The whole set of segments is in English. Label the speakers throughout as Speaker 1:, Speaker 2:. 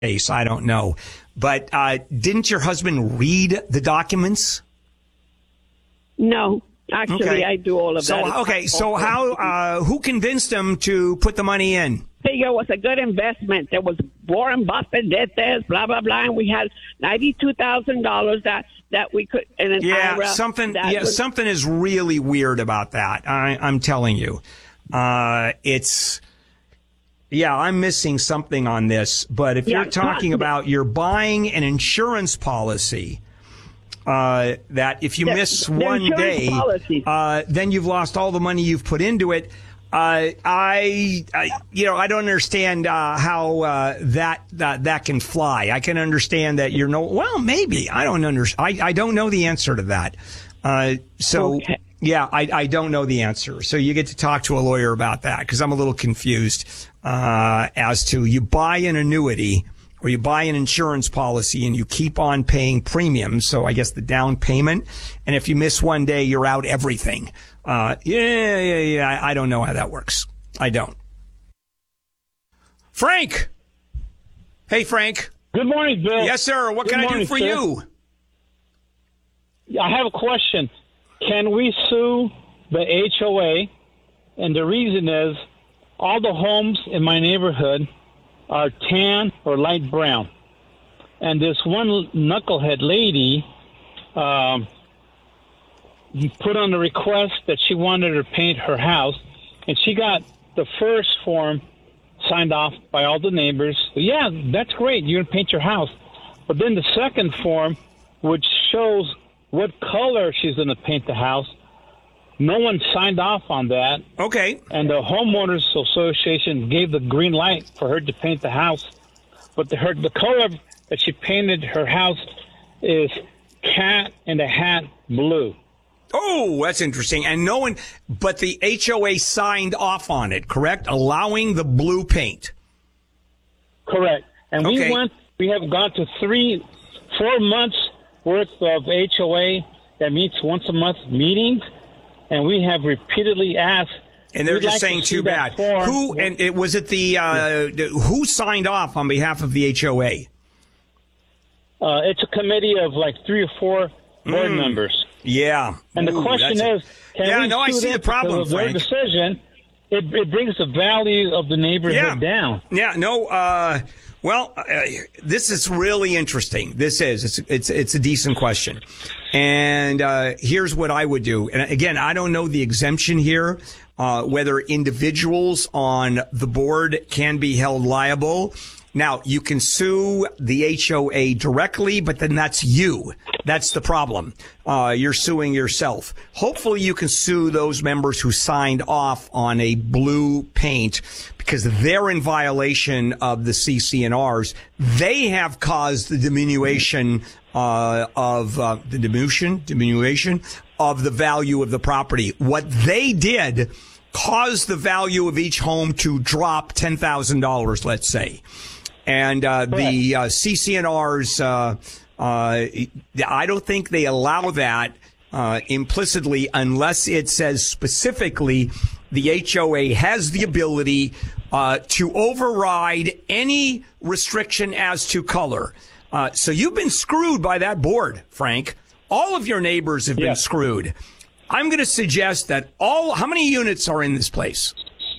Speaker 1: case. I don't know. But didn't your husband read the documents?
Speaker 2: No. Actually,
Speaker 1: Okay.
Speaker 2: I do all of that.
Speaker 1: Okay, so how? Who convinced him to put the money in?
Speaker 2: Figure it was a good investment. There was Warren Buffett did this, blah blah blah, and we had $92,000 that we could. And an IRA
Speaker 1: something.
Speaker 2: that
Speaker 1: Yeah,
Speaker 2: was,
Speaker 1: something is really weird about that. I'm telling you, it's. Yeah, I'm missing something on this. But if you're talking about you're buying an insurance policy. That if you miss one day, then you've lost all the money you've put into it. I don't understand how that can fly. I can understand that maybe I don't understand. I don't know the answer to that. Okay. Yeah, I don't know the answer. So you get to talk to a lawyer about that because I'm a little confused as to you buy an annuity. Or you buy an insurance policy and you keep on paying premiums. So I guess the down payment. And if you miss one day, you're out everything. Yeah. I don't know how that works. I don't. Frank. Hey, Frank.
Speaker 3: Good morning, Bill.
Speaker 1: Yes, sir. What can I do for you?
Speaker 3: I have a question. Can we sue the HOA? And the reason is all the homes in my neighborhood are tan or light brown. And this one knucklehead lady put on the request that she wanted to paint her house, and she got the first form signed off by all the neighbors. Yeah, that's great. You're going to paint your house. But then the second form, which shows what color she's going to paint the house, no one signed off on that.
Speaker 1: Okay.
Speaker 3: And the homeowners association gave the green light for her to paint the house. But the color that she painted her house is cat in the hat blue.
Speaker 1: Oh, that's interesting. And but the HOA signed off on it, correct? Allowing the blue paint.
Speaker 3: Correct. And we have gone to 4 months worth of HOA that meets once a month meetings. And we have repeatedly asked.
Speaker 1: And they're just saying too bad. Who signed off on behalf of the HOA?
Speaker 3: It's a committee of like 3 or 4 board members.
Speaker 1: Yeah.
Speaker 3: And the question is,
Speaker 1: I see the problem, Frank.
Speaker 3: Their decision, it brings the value of the neighborhood down.
Speaker 1: Yeah. No. This is really interesting. This is. It's a decent question. And here's what I would do. And again, I don't know the exemption here, whether individuals on the board can be held liable. Now, you can sue the HOA directly, but then that's you. That's the problem. You're suing yourself. Hopefully you can sue those members who signed off on a blue paint because they're in violation of the CC&Rs. They have caused the diminution of the value of the property. What they did caused the value of each home to drop $10,000, let's say. And the CC&Rs, I don't think they allow that implicitly unless it says specifically the HOA has the ability to override any restriction as to color. So you've been screwed by that board, Frank. All of your neighbors have been screwed. I'm going to suggest that how many units are in this place?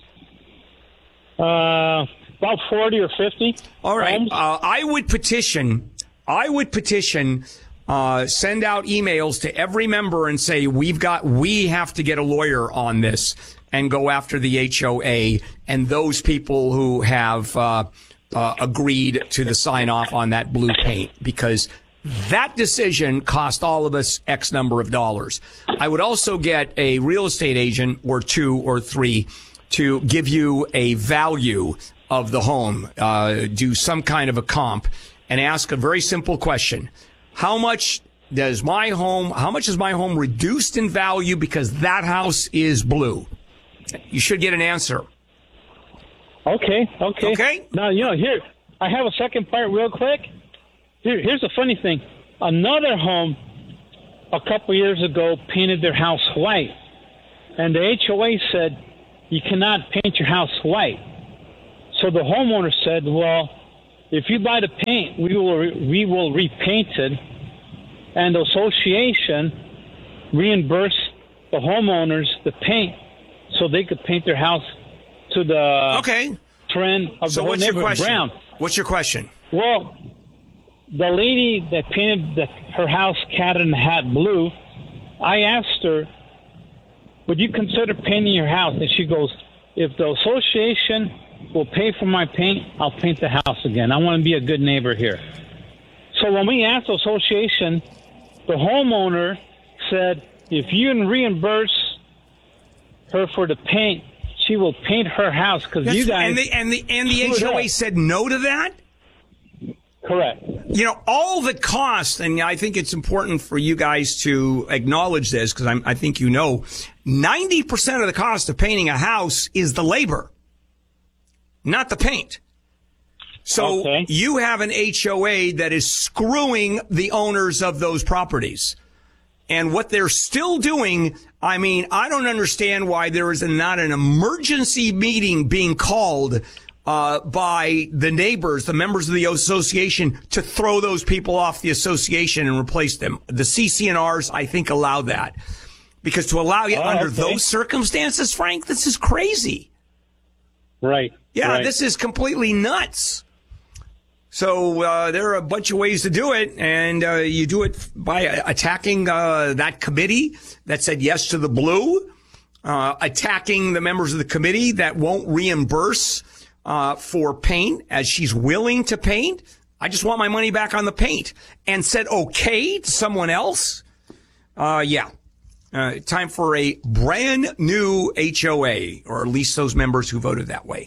Speaker 3: About 40 or 50.
Speaker 1: All right. I would petition, send out emails to every member and say, we have to get a lawyer on this and go after the HOA and those people who have agreed to the sign off on that blue paint, because that decision cost all of us X number of dollars. I would also get a real estate agent or 2 or 3 to give you a value of the home, do some kind of a comp and ask a very simple question. How much is my home reduced in value because that house is blue? You should get an answer.
Speaker 3: Okay. Now, here, I have a second part real quick. Here's the funny thing. Another home a couple years ago painted their house white. And the HOA said, you cannot paint your house white. So the homeowner said, well, if you buy the paint, we will repaint it, and the association reimburse the homeowners the paint so they could paint their house to the trend of the whole neighborhood brown.
Speaker 1: What's your question?
Speaker 3: Well, the lady that painted her house cat in the hat blue, I asked her, would you consider painting your house? And she goes, if the association will pay for my paint, I'll paint the house again. I want to be a good neighbor here. So when we asked the association, the homeowner said, if you can reimburse her for the paint, she will paint her house because you guys.
Speaker 1: And the HOA said no to that?
Speaker 3: Correct.
Speaker 1: You know, all the costs, and I think it's important for you guys to acknowledge this because I think you know, 90% of the cost of painting a house is the labor, not the paint. So you have an HOA that is screwing the owners of those properties. And what they're still doing, I mean, I don't understand why there is not an emergency meeting being called by the neighbors, the members of the association, to throw those people off the association and replace them. The CC&Rs, I think, allow that. Because to allow you under those circumstances, Frank, this is crazy.
Speaker 3: Right.
Speaker 1: Yeah, this is completely nuts. So there are a bunch of ways to do it, and you do it by attacking that committee that said yes to the blue, attacking the members of the committee that won't reimburse for paint as she's willing to paint. I just want my money back on the paint, and said okay to someone else. Time for a brand new HOA, or at least those members who voted that way.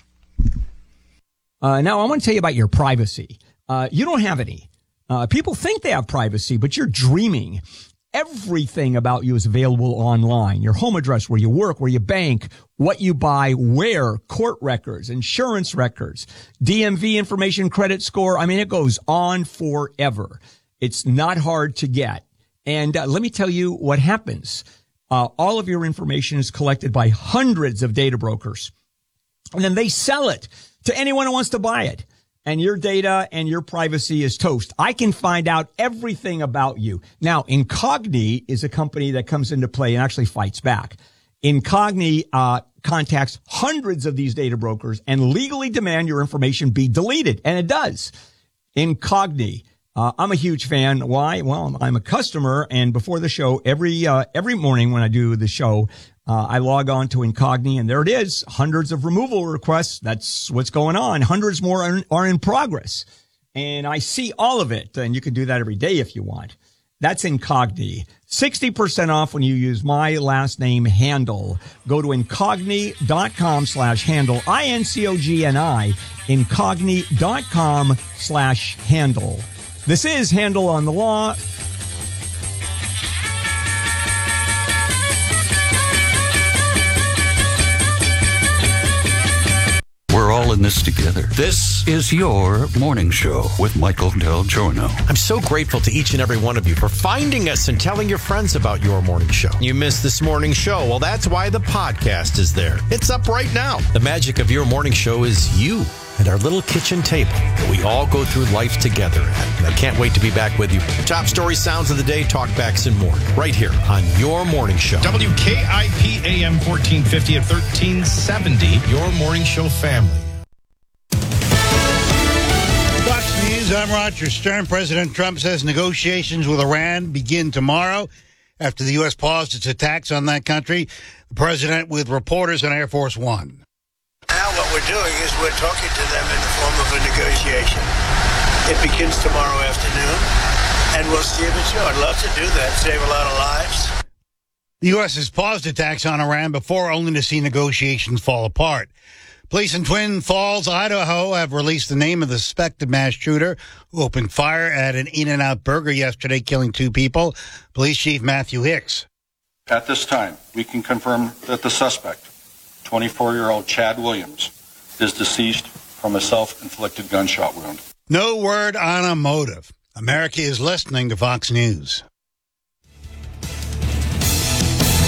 Speaker 4: Now, I want to tell you about your privacy. You don't have any. People think they have privacy, but you're dreaming. Everything about you is available online. Your home address, where you work, where you bank, what you buy, where, court records, insurance records, DMV information, credit score. I mean, it goes on forever. It's not hard to get. And let me tell you what happens. All of your information is collected by hundreds of data brokers, and then they sell it to anyone who wants to buy it. And your data and your privacy is toast. I can find out everything about you. Now, Incogni is a company that comes into play and actually fights back. Incogni contacts hundreds of these data brokers and legally demand your information be deleted. And it does. Incogni. I'm a huge fan. Why? Well, I'm a customer, and before the show, every morning when I do the show, I log on to Incogni, and there it is. Hundreds of removal requests. That's what's going on. Hundreds more are in progress. And I see all of it. And you can do that every day if you want. That's Incogni. 60% off when you use my last name, Handel. Go to incogni.com/handle. INCOGNI. Incogni.com/handle. This is Handel on the Law.
Speaker 5: We're all in this together. This is your morning show with Michael Del Giorno.
Speaker 6: I'm so grateful to each and every one of you for finding us and telling your friends about your morning show. You missed this morning show. Well, that's why the podcast is there. It's up right now. The magic of your morning show is you and our little kitchen table that we all go through life together at. I can't wait to be back with you. Top story, sounds of the day, talkbacks, and more. Right here on your morning show.
Speaker 7: WKIP AM 1450 at 1370. Your morning show family.
Speaker 8: Fox News, I'm Roger Stern. President Trump says negotiations with Iran begin tomorrow after the U.S. paused its attacks on that country. The president with reporters on Air Force One.
Speaker 9: Now what we're doing is we're talking to them in the form of a negotiation. It begins tomorrow afternoon, and we'll see if it's I'd love to do that, save a lot of lives.
Speaker 8: The U.S. has paused attacks on Iran before, only to see negotiations fall apart. Police in Twin Falls, Idaho, have released the name of the suspected mass shooter who opened fire at an In-N-Out Burger yesterday, killing 2 people. Police Chief Matthew Hicks.
Speaker 10: At this time, we can confirm that the suspect, 24-year-old Chad Williams, is deceased from a self-inflicted gunshot wound.
Speaker 8: No word on a motive. America is listening to Fox News.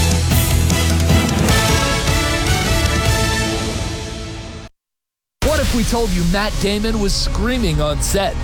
Speaker 11: What if if we told you Matt Damon was screaming on set?